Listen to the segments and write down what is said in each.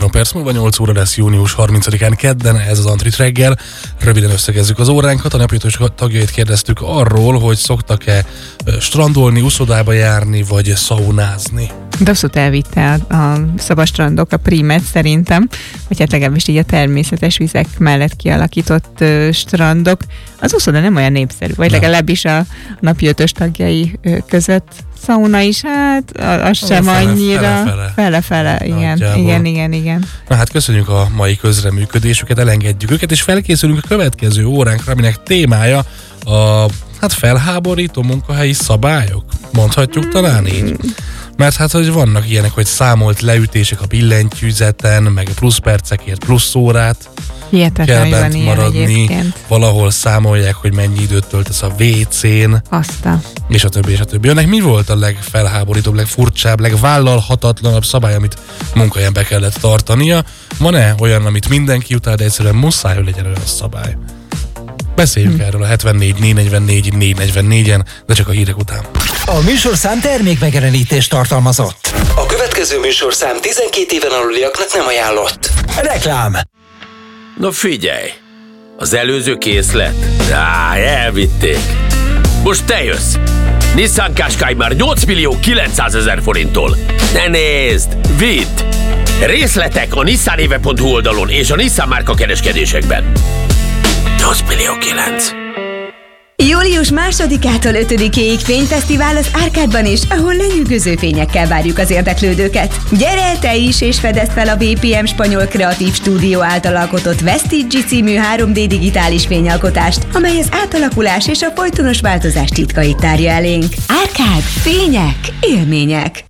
3 perc múlva 8 óra lesz június 30-án kedden, ez az Antrit reggel. Röviden összegezzük az óránkat, a napjutós tagjait kérdeztük arról, hogy szoktak-e strandolni, uszodába járni, vagy szaunázni. De abszolút elvitte a szabadstrandok a prímet szerintem, vagy hát legalábbis így a természetes vizek mellett kialakított strandok. Az uszoda nem olyan népszerű, vagy legalábbis a napi 5-ös tagjai között. Szauna is, hát az sem annyira. Fele-fele, igen. Na hát köszönjük a mai közreműködésüket, elengedjük őket, és felkészülünk a következő óránkra, aminek témája a felháborító munkahelyi szabályok. Mondhatjuk talán így? Mert hát, hogy vannak ilyenek, hogy számolt leütések a billentyűzeten, meg plusz percekért plusz órát kell bent maradni, valahol számolják, hogy mennyi időt töltesz a WC-n, és a többi. Önnek mi volt a legfelháborítóbb, legfurcsább, legvállalhatatlanabb szabály, amit munkahelyen be kellett tartania? Van-e olyan, amit mindenki utál, de egyszerűen muszáj, hogy legyen olyan szabály? Beszéljünk erről a 74 444 444-en, de csak a hírek után. A műsorszám termékmegjelenítést tartalmazott. A következő műsorszám 12 éven aluliaknak nem ajánlott. Reklám. Na figyelj, az előző készlet? Elvitték. Most te jössz. Nissan Qashqai már 8 millió 900 000 forinttól. Ne nézd, vidd! Részletek a nissanéve.hu oldalon és a Nissan márka kereskedésekben. 8 millió 9. Július 2-től 5-ig fényfesztivál az Árkádban is, ahol lenyűgöző fényekkel várjuk az érdeklődőket. Gyere te is, és fedezd fel a BPM Spanyol Kreatív Stúdió által alkotott Vestige című 3D digitális fényalkotást, amely az átalakulás és a folytonos változás titkait tárja elénk. Árkád, fények, élmények.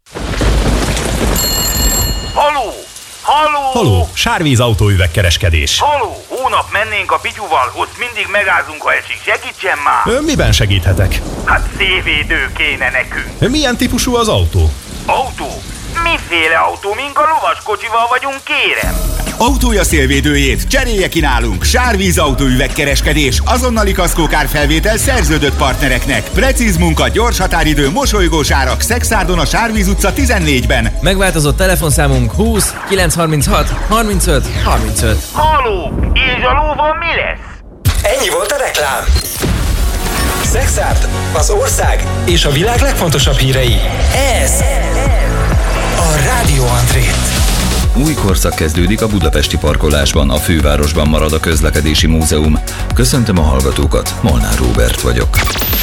Haló! Sárvíz autóüvegkereskedés. Haló! Hónap mennénk a Pityuval, ott mindig megázunk, ha esik. Segítsen már! Miben segíthetek? Hát szélvédő kéne nekünk. Milyen típusú az autó? Autó? Miféle autó? Mink a lovaskocsival vagyunk, kérem? Autója szélvédőjét cserélje ki nálunk. Sárvíz autóüvegkereskedés, azonnali kaszkókárfelvétel szerződött partnereknek. Precíz munka, gyors határidő, mosolygós árak. Szexárdon a Sárvíz utca 14-ben. Megváltozott telefonszámunk 20 936 35 35. Haló! És a lóval mi lesz? Ennyi volt a reklám. Szexárd, az ország és a világ legfontosabb hírei. Ez a Rádió Antrit. Új korszak kezdődik a budapesti parkolásban, a fővárosban marad a közlekedési múzeum. Köszöntöm a hallgatókat, Molnár Róbert vagyok.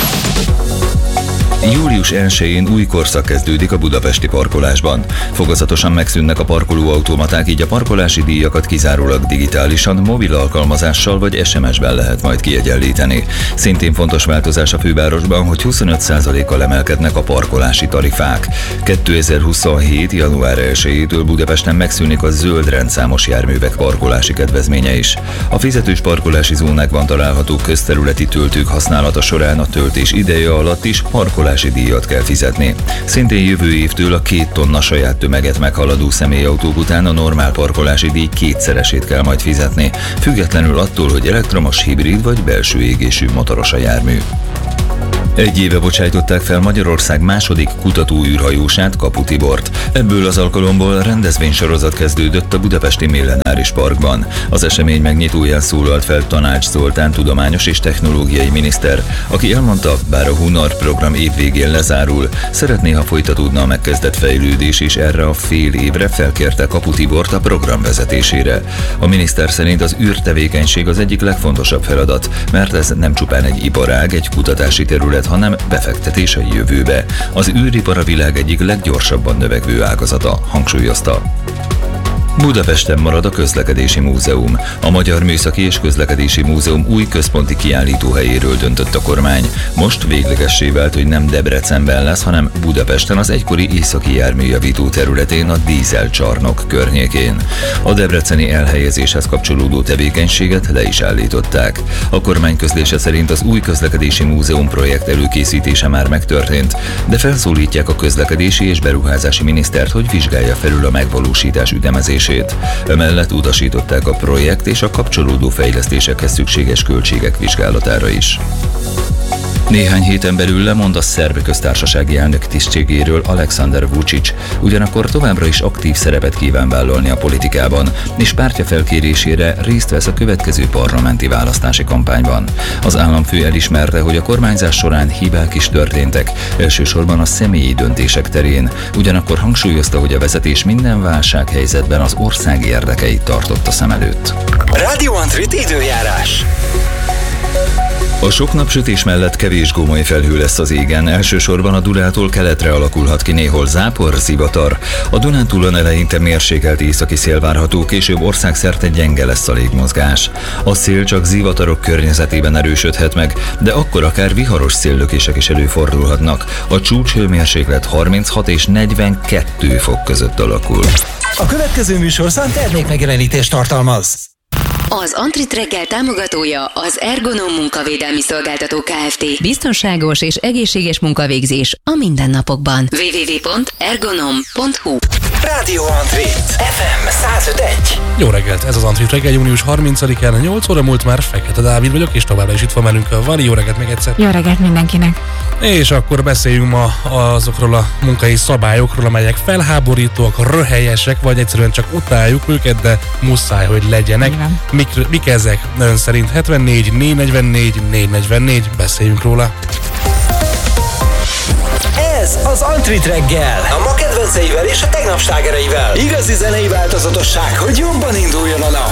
Július 1-én új korszak kezdődik a budapesti parkolásban. Fokozatosan megszűnnek a parkolóautomaták, így a parkolási díjakat kizárólag digitálisan, mobil alkalmazással vagy SMS-ben lehet majd kiegyenlíteni. Szintén fontos változás a fővárosban, hogy 25%-kal emelkednek a parkolási tarifák. 2027. január 1-től Budapesten megszűnik a zöld rendszámos járművek parkolási kedvezménye is. A fizetős parkolási zónákban található közterületi töltők használata során a töltés ideje alatt is parkolási díjat kell fizetni. Szintén jövő évtől a 2 tonna saját tömeget meghaladó személyautók után a normál parkolási díj 2-szeresét kell majd fizetni, függetlenül attól, hogy elektromos, hibrid vagy belső égésű motoros a jármű. 1 éve bocsájtották fel Magyarország második kutatóűrhajósát, Kapu Tibort. Ebből az alkalomból rendezvénysorozat kezdődött a budapesti Millenáris Parkban. Az esemény megnyitóján szólalt fel Tanács Zoltán tudományos és technológiai miniszter, aki elmondta, bár a Hunar program évvégén lezárul, szeretné, ha folytatódna a megkezdett fejlődés, és erre a fél évre felkérte Kapu Tibort a program vezetésére. A miniszter szerint az űrtevékenység az egyik legfontosabb feladat, mert ez nem csupán egy iparág, egy kutatási terület, hanem befektetés a jövőbe. Az űripar a világ egyik leggyorsabban növekvő ágazata, hangsúlyozta. Budapesten marad a Közlekedési Múzeum. A Magyar Műszaki és Közlekedési Múzeum új központi kiállítóhelyéről döntött a kormány. Most véglegessé vált, hogy nem Debrecenben lesz, hanem Budapesten, az egykori északi járműjavító területén, a dízelcsarnok környékén. A debreceni elhelyezéshez kapcsolódó tevékenységet le is állították. A kormány közlése szerint az új Közlekedési Múzeum projekt előkészítése már megtörtént, de felszólítják a közlekedési és beruházási minisztert, hogy vizsgálja felül a megvalósítás ütemezését. Emellett utasították a projekt és a kapcsolódó fejlesztésekhez szükséges költségek vizsgálatára is. Néhány héten belül lemond a szerb köztársasági elnök tisztségéről Alexander Vučić, ugyanakkor továbbra is aktív szerepet kíván vállalni a politikában, és pártja felkérésére részt vesz a következő parlamenti választási kampányban. Az államfő elismerte, hogy a kormányzás során hibák is történtek, elsősorban a személyi döntések terén, ugyanakkor hangsúlyozta, hogy a vezetés minden válsághelyzetben az ország érdekeit tartotta szem előtt. Radio Antrit időjárás. A sok napsütés mellett kevés gómoly felhő lesz az égen, elsősorban a Dunától keletre alakulhat ki néhol zápor, zivatar. A Dunántúlon eleinte mérsékelt északi szél várható, később országszerte gyenge lesz a légmozgás. A szél csak zivatarok környezetében erősödhet meg, de akkor akár viharos széllökések is előfordulhatnak. A csúcshőmérséklet 36 és 42 fok között alakul. A következő műsorszám termékmegjelenítést tartalmaz. Az Antrit reggel támogatója az Ergonom munkavédelmi szolgáltató Kft. Biztonságos és egészséges munkavégzés a mindennapokban. www.ergonom.hu. Radio Antrit FM 105.1. Jó reggelt, ez az Antrit reggel, június 30-án, 8 óra múlt már, Fekete Dávid vagyok, és továbbra is itt van velünk a Vali. Jó reggelt még egyszer. Jó reggelt mindenkinek. És akkor beszéljünk ma azokról a munkai szabályokról, amelyek felháborítóak, röhelyesek, vagy egyszerűen csak utáljuk őket, de muszáj, hogy legyenek. Mik ezek? Ön szerint 74, 444, 444, beszéljünk róla. Ez az Antrit reggel, a ma kedvenceivel és a tegnap slágereivel. Igazi zenei változatosság, hogy jobban induljon a nap.